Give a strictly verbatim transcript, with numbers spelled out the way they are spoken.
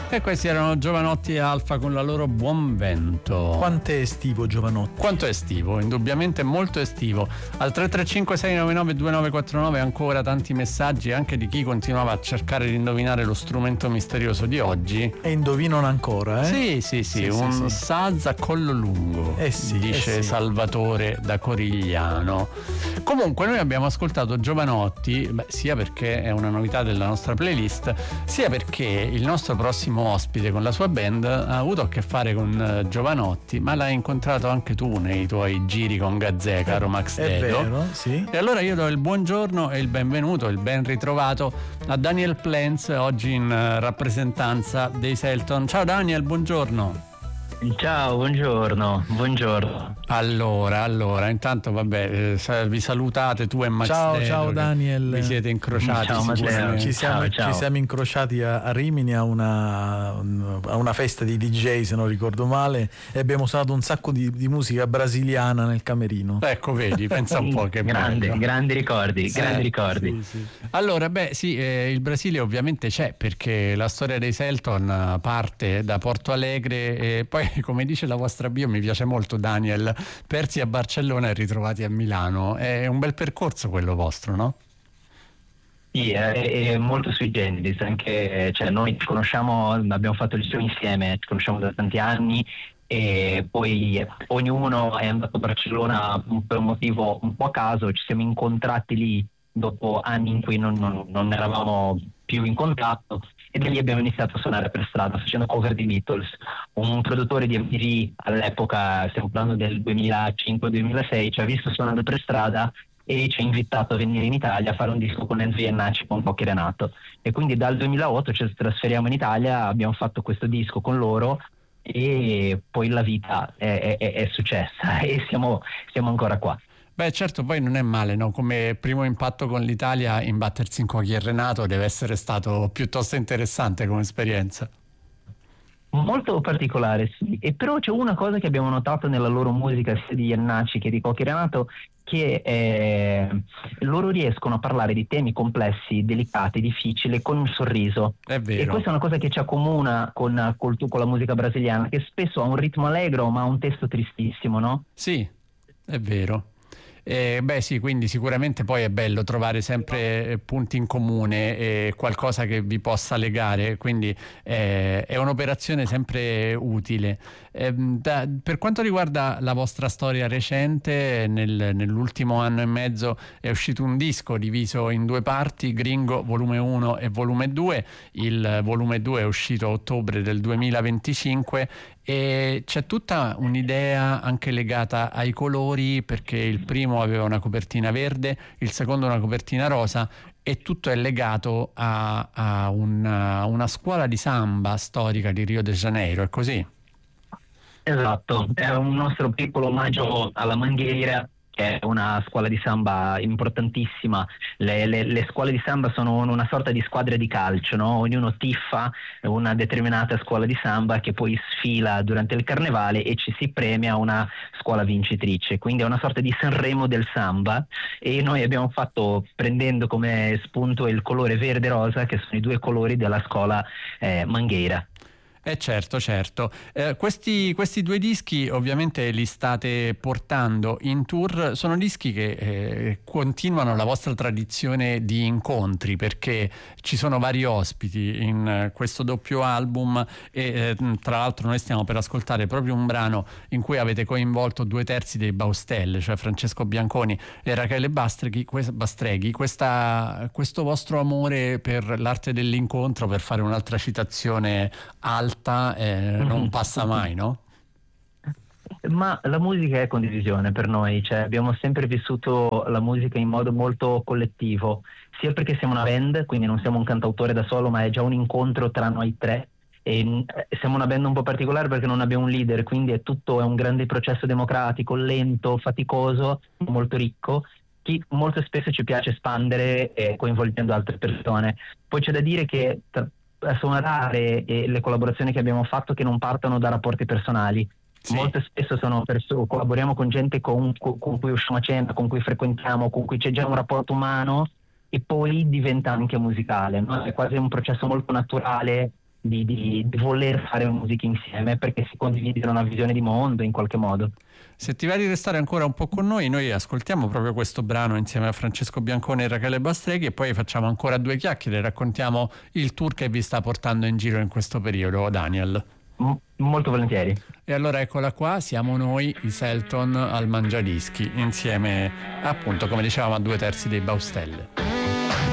E questi erano Giovanotti e Alfa con la loro Buon Vento. Quanto è estivo Giovanotti? Quanto è estivo, indubbiamente molto estivo. Al tre tre cinque sei nove nove due nove quattro nove ancora tanti messaggi anche di chi continuava a cercare di indovinare lo strumento misterioso di oggi. E indovinano ancora, eh? Sì, sì, sì, sì un sì, sì. saz a collo lungo, eh sì, dice eh sì. Salvatore da Corigliano. Comunque noi abbiamo ascoltato Giovanotti, beh, sia perché è una novità della nostra playlist, sia perché il nostro prossimo ospite con la sua band ha avuto a che fare con Giovanotti, ma l'hai incontrato anche tu nei tuoi giri con Gazzè, caro Max È Dedo. vero, sì. E allora io do il buongiorno e il benvenuto, il ben ritrovato a Daniel Plans, oggi in rappresentanza dei Selton. Ciao Daniel, buongiorno. Ciao, buongiorno, buongiorno. Allora, allora, intanto vabbè, eh, vi salutate tu e Max Ciao, Dedo, ciao Daniel. Vi siete incrociati Ciao, sicuramente. Ci siamo, ciao, ciao. ci siamo incrociati a, a Rimini a una, a una festa di D J, se non ricordo male, e abbiamo usato un sacco di, di musica brasiliana nel camerino. Ecco, vedi, pensa un po' che grande, bello. grandi ricordi, Sì, grandi ricordi. Sì, sì. Allora, beh, sì, eh, il Brasile ovviamente c'è, perché la storia dei Selton parte da Porto Alegre e poi, come dice la vostra bio, mi piace molto Daniel, persi a Barcellona e ritrovati a Milano. È un bel percorso quello vostro, no? Sì, è, è molto sui generis, anche cioè, noi ci conosciamo, abbiamo fatto il liceo insieme, ci conosciamo da tanti anni e poi ognuno è andato a Barcellona per un motivo un po' a caso, ci siamo incontrati lì dopo anni in cui non, non, non eravamo più in contatto e da lì abbiamo iniziato a suonare per strada facendo cover di Beatles. Un produttore di M T V all'epoca, stiamo parlando del duemilacinque duemilasei, ci ha visto suonando per strada e ci ha invitato a venire in Italia a fare un disco con Enzo Iannacci con Pochi Renato, e quindi dal duemilaotto ci trasferiamo in Italia, abbiamo fatto questo disco con loro e poi la vita è, è, è successa e siamo, siamo ancora qua. Beh, certo, poi non è male, no? Come primo impatto con l'Italia, imbattersi in Cuochi e Renato deve essere stato piuttosto interessante come esperienza. Molto particolare, sì. E però c'è una cosa che abbiamo notato nella loro musica, sia di Iannacci che di Cuochi e Renato, che eh, loro riescono a parlare di temi complessi, delicati, difficili, con un sorriso. È vero. E questa è una cosa che ci accomuna con, col, con la musica brasiliana, che spesso ha un ritmo allegro ma ha un testo tristissimo, no? Sì, è vero. Eh, beh sì, quindi sicuramente poi è bello trovare sempre punti in comune e qualcosa che vi possa legare, quindi eh, è un'operazione sempre utile. Eh, da, per quanto riguarda la vostra storia recente, nel, nell'ultimo anno e mezzo è uscito un disco diviso in due parti, Gringo volume uno e volume due. Il volume due è uscito a ottobre del duemilaventicinque e c'è tutta un'idea anche legata ai colori, perché il primo aveva una copertina verde, il secondo una copertina rosa, e tutto è legato a, a una, una scuola di samba storica di Rio de Janeiro, è così? Esatto, è un nostro piccolo omaggio alla Mangueira, che è una scuola di samba importantissima. Le, le, le scuole di samba sono una sorta di squadre di calcio, no? Ognuno tiffa una determinata scuola di samba che poi sfila durante il carnevale e ci si premia una scuola vincitrice, quindi è una sorta di Sanremo del samba, e noi abbiamo fatto, prendendo come spunto il colore verde e rosa, che sono i due colori della scuola eh, Mangueira. Eh certo, certo. Eh, questi, questi due dischi ovviamente li state portando in tour, sono dischi che eh, continuano la vostra tradizione di incontri, perché ci sono vari ospiti in eh, questo doppio album e eh, tra l'altro noi stiamo per ascoltare proprio un brano in cui avete coinvolto due terzi dei Baustelle, cioè Francesco Bianconi e Rachele Bastreghi. Bastreghi questa, questo vostro amore per l'arte dell'incontro, per fare un'altra citazione alta, Eh, non passa mai, no? Ma la musica è condivisione per noi, cioè abbiamo sempre vissuto la musica in modo molto collettivo, sia perché siamo una band, quindi non siamo un cantautore da solo, ma è già un incontro tra noi tre, e siamo una band un po' particolare perché non abbiamo un leader, quindi è tutto è un grande processo democratico, lento, faticoso, molto ricco, che molto spesso ci piace espandere eh, coinvolgendo altre persone. Poi c'è da dire che tra sono rare e le collaborazioni che abbiamo fatto che non partono da rapporti personali. Sì. Molto spesso sono perso- collaboriamo con gente con, con, con cui usciamo a cena, con cui frequentiamo, con cui c'è già un rapporto umano, e poi diventa anche musicale, no? È quasi un processo molto naturale di, di, di voler fare musica insieme, perché si condivide una visione di mondo in qualche modo. Se ti va di restare ancora un po' con noi, noi ascoltiamo proprio questo brano insieme a Francesco Biancone e Rachele Bastreghi e poi facciamo ancora due chiacchiere, raccontiamo il tour che vi sta portando in giro in questo periodo, Daniel. M- molto volentieri. E allora eccola qua, siamo noi, i Selton al Mangiadischi, insieme appunto, come dicevamo, a due terzi dei Baustelle.